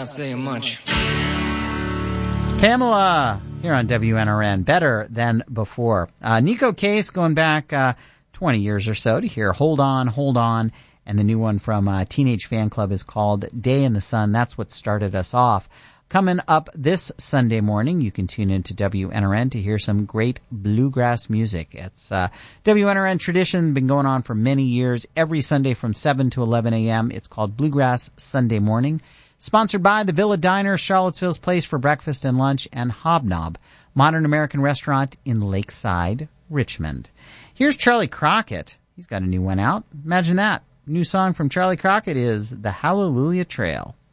not saying much. Pamela here on WNRN, better than before. Nico Case going back 20 years or so to hear Hold On, Hold On. And the new one from Teenage Fan Club is called Day in the Sun. That's what started us off. Coming up this Sunday morning, you can tune into WNRN to hear some great bluegrass music. It's WNRN tradition, been going on for many years, every Sunday from 7 to 11 a.m. It's called Bluegrass Sunday Morning. Sponsored by the Villa Diner, Charlottesville's place for breakfast and lunch, and Hobnob, modern American restaurant in Lakeside, Richmond. Here's Charlie Crockett. He's got a new one out. Imagine that. New song from Charlie Crockett is The Hallelujah Trail.